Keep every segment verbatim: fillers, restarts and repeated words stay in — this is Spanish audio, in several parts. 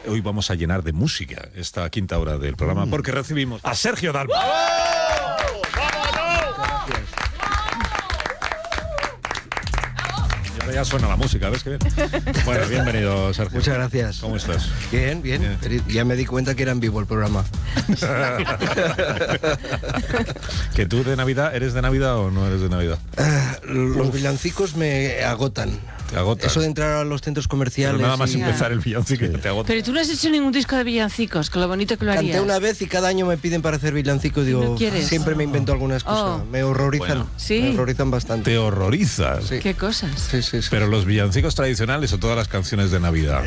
hoy vamos a llenar de música esta quinta hora del programa, porque recibimos a Sergio Dalma. Ya suena la música, ¿ves qué bien? Bueno, bienvenido, Sergio. Muchas gracias. ¿Cómo estás? Bien, bien, bien. Ya me di cuenta que era en vivo el programa. ¿Que tú de Navidad, eres de Navidad o no eres de Navidad? Uh, los villancicos me agotan. Te agotan. Eso de entrar a los centros comerciales. Pero nada más y... empezar el villancico te agota. Pero tú no has hecho ningún disco de villancicos, con lo bonito que lo harías. Canté una vez y cada año me piden para hacer villancicos y digo, ¿No quieres? siempre me invento alguna excusa. Oh. Me horrorizan. Bueno. ¿Sí? Me horrorizan bastante. Te horrorizas. Sí. ¿Qué cosas? Sí, sí, sí. Pero los villancicos tradicionales o todas las canciones de Navidad.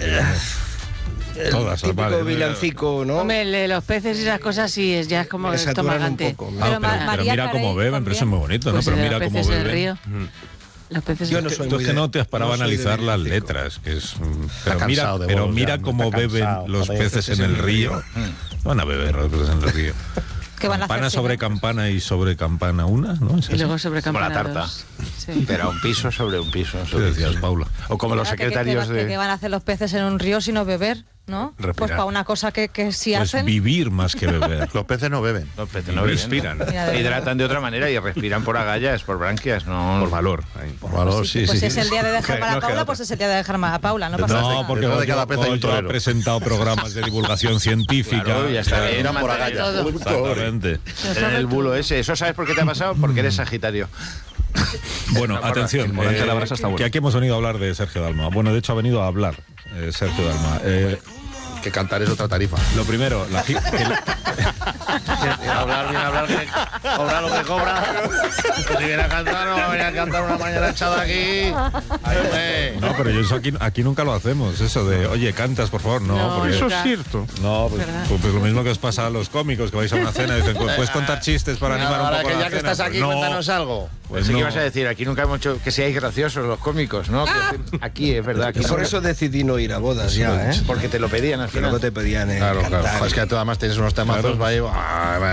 El Todas, típico vale. villancico, ¿no? Hombre, el de los peces y esas cosas sí, es, ya es como Me saturan estomagante. un poco. Ah, pero, Ma- pero María mira Carey cómo beben, también. pero eso es muy bonito, Pues ¿no? Pero el de mira los cómo peces del beben. río. Los peces Yo del no río. soy Tú muy es que de- no te has parado no a soy de analizar las villancicos. letras, que es... mm, Pero mira, cansado de pero vos, mira ya, cómo está beben cansado, los joder, peces en el río. No van a beber los peces en el río. ¿Qué van a hacer? Campana si sobre no? campana y sobre campana una, ¿no? ¿Es Y así? luego sobre Como la campana tarta. dos. Sí. Pero un piso sobre un piso. ¿Qué sobre un decías, piso. Paula? O como los Ahora, ¿qué- qué- secretarios qué, de... ¿Qué van a hacer los peces en un río sino beber? ¿No? Respirar. Pues para una cosa que, que sí Pues hacen. vivir más que beber. Los peces no beben. Los peces no respiran. beben. Mira, de Hidratan de otra manera y respiran por agallas, por branquias, no... Por valor. Por valor, sí, Pues sí. si es el día de dejar Que para no queda Paula, otra. pues es el día de dejar a Paula, no pasa nada. No, porque Detrás de Goyo- cada pez hay un Goyo ha torero. presentado programas de divulgación científica. Claro, ya está bien. Claro. Eran por agallas. Todo. Exactamente. En el bulo ese. ¿Eso sabes por qué te ha pasado? Porque eres Sagitario. Bueno, atención, El volante de la eh, brasa está bueno. que aquí hemos venido a hablar de Sergio Dalma. Bueno, de hecho ha venido a hablar eh, Sergio Dalma. Eh, Que cantar es otra tarifa. lo primero, la, gi- que la- Viene a hablar, viene a hablar, que cobra lo que cobra. Pues si viene a cantar, no va a venir a cantar una mañana echada aquí. Ay, hombre. no, pero yo eso aquí, aquí nunca lo hacemos, eso de, oye, cantas, por favor, no. No, porque, eso es cierto. No, pues, ¿Verdad? pues- pues lo mismo que os pasa a los cómicos, que vais a una cena y dicen, pues, ¿puedes contar chistes para animar un Ahora poco que la ya que cena? estás aquí, Pues no. cuéntanos algo. Pues Pensé no. que ibas a decir, aquí nunca hemos hecho que seáis graciosos los cómicos, ¿no? Que aquí es verdad. Aquí Por nunca- eso decidí no ir a bodas ya, ¿eh? Porque te lo pedían al Que luego final. te pedían eh, Claro, claro. cantar. Es que tú además tienes unos temazos, Claro. va ahí, va,